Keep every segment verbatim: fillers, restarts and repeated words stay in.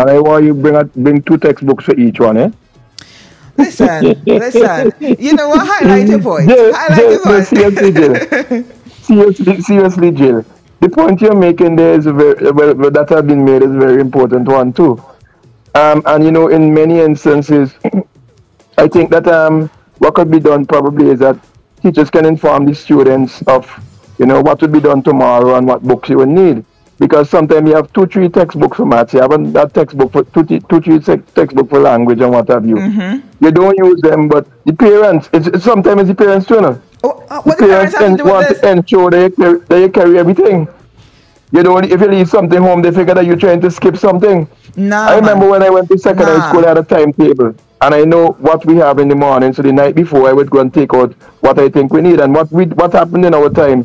And I want you bring a, bring two textbooks for each one, eh? Listen, listen. You know what? Highlight your point. Jill, Highlight Jill, your no, point. seriously, Jill. Seriously, seriously, Jill. The point you're making there is very well, well, that has been made is a very important one too. Um, and you know, in many instances, I think that um, what could be done probably is that teachers can inform the students of, you know, what would be done tomorrow and what books you will need. Because sometimes you have two, three textbooks for maths, you have a textbook for two, two three textbook for language and what have you. Mm-hmm. You don't use them, but the parents, it's, it's sometimes it's the parents too, no? Oh, uh, The what the parents parents have to en- do with want this? to ensure that you, carry, that you carry everything. You don't, if you leave something home, they figure that you're trying to skip something. Nah, I remember man. when I went to secondary Nah. school, I had a timetable. And I know what we have in the morning. So the night before, I would go and take out what I think we need. And what we what happened in our time,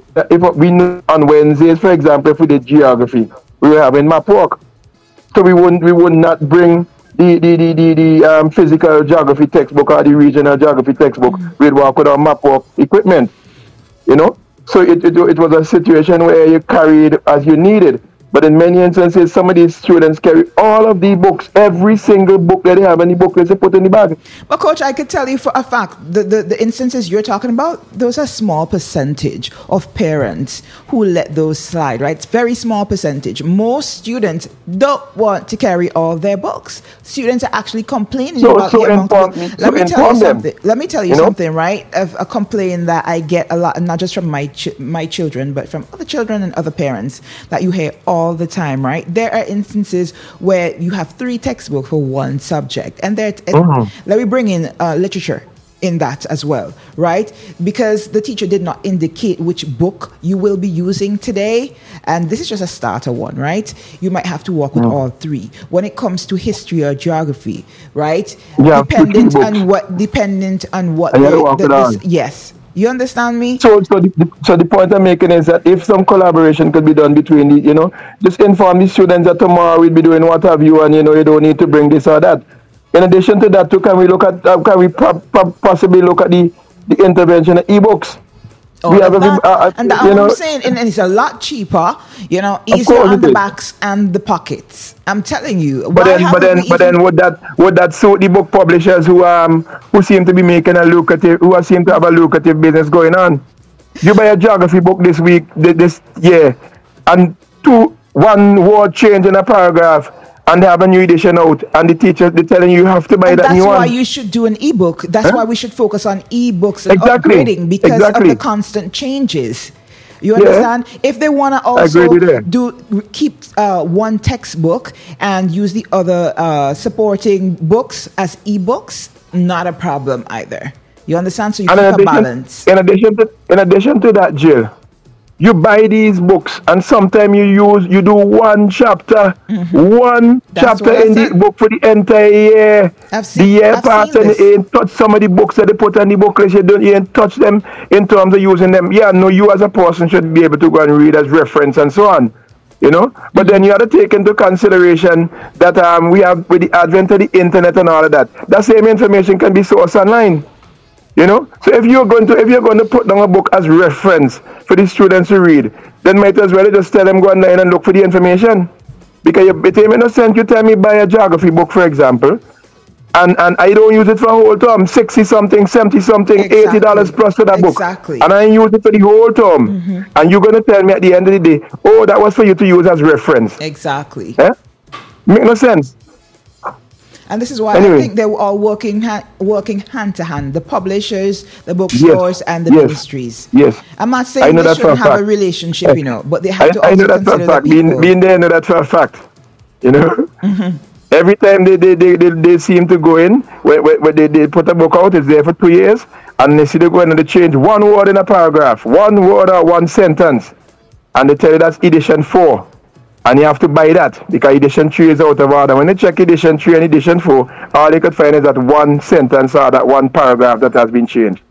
if we knew on Wednesdays, for example, if we did geography, we were having map work. So we wouldn't we would not bring the the, the, the, the um, physical geography textbook or the regional geography textbook. Mm-hmm. We'd walk with our map work equipment, you know. So it, it, it was a situation where you carried as you needed. But in many instances, some of these students carry all of the books, every single book that they have in the booklets they put in the bag. But Coach, I could tell you for a fact, the, the, the instances you're talking about, those are small percentage of parents who let those slide, right? It's very small percentage. Most students don't want to carry all their books. Students are actually complaining So, about so the amount inform, of books. so Let me tell you inform them. something. Let me tell you, You know? something, right? Of a complaint that I get a lot, not just from my ch- my children, but from other children and other parents that you hear all the time, right? There are instances where you have three textbooks for one subject, and there. Mhm. Let me bring in uh, literature in that as well, right? Because the teacher did not indicate which book you will be using today, and this is just a starter one, right? You might have to work with Mm. all three. When it comes to history or geography, right? Yeah, Dependent books. on what, dependent on what. And you have to the- work the- it this- on. yes, you understand me? So, so the, the, so the point I'm making is that if some collaboration could be done between the, you know, just inform the students that tomorrow we'll be doing what have you, and you know, you don't need to bring this or that. In addition to that, too, can we look at, uh, can we pro- pro- possibly look at the, the intervention of ebooks? All We of have a- that. uh, and that's you what know- I'm saying. And, and it's a lot cheaper, you know, easier course on it the is. backs and the pockets. I'm telling you. But why then, but haven't then, we but even- then, would that would that suit the book publishers who um who seem to be making a lucrative, who are- seem to have a lucrative business going on? You buy a geography book this week, th- this year, and two one word change in a paragraph, and they have a new edition out, and the teacher they're telling you you have to buy And that that's new why one. you should do an ebook. That's Huh? why we should focus on ebooks and Exactly. upgrading because Exactly. of the constant changes. You Yeah. understand? If they want to I agree also with that. do keep uh, one textbook and use the other uh, supporting books as ebooks, not a problem either. You understand? So you And in keep a addition, balance. in addition to in addition to that, Jill, you buy these books, and sometimes you use you do one chapter, one That's chapter what I in the said. book for the entire year. I've the seen- year I've pass, seen and this. you ain't touch some of the books that they put on the book list. You don't you ain't touch them in terms of using them. Yeah, no, you as a person should be able to go and read as reference and so on. You know, but then you have to take into consideration that um we have with the advent of the internet and all of that, that same information can be sourced online. You know, so if you're going to if you're going to put down a book as reference for the students to read, then might as well just tell them go online and look for the information. Because you, it ain't no sense you tell me buy a geography book, for example, and and I don't use it for a whole term, sixty something, seventy something, Exactly. eighty dollars plus for that book, Exactly. and I use it for the whole term, and you're going to tell me at the end of the day, oh, that was for you to use as reference. Exactly. Eh? Make no sense. And this is why I Anyway. think they were all working ha- working hand to hand. The publishers, the bookstores, and the yes, ministries. yes. I'm not I saying know they that for shouldn't a have a fact. relationship, you know, but they have I, to I also know that for a consider fact. the Being, people. being there, I know that for a fact. You know, every time they they, they, they, they seem to go in, when, when when they, they put a book out, it's there for two years, and they see they go in and they change one word in a paragraph, one word or one sentence, and they tell you that's edition four, and you have to buy that because edition three is out of order. When they check edition three and edition four, all they could find is that one sentence or that one paragraph that has been changed.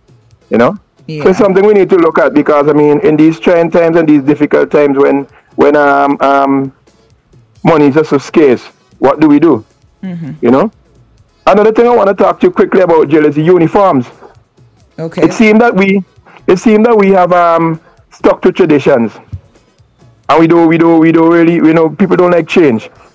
You know, Yeah. so it's something we need to look at because I mean, in these trying times and these difficult times when when um um money is just so scarce, what do we do? Mm-hmm. You know. Another thing I want to talk to you quickly about, Jill, is the uniforms. Okay. It seems that we, it seems that we have um stuck to traditions, and we do, we do, we do really, you know, people don't like change.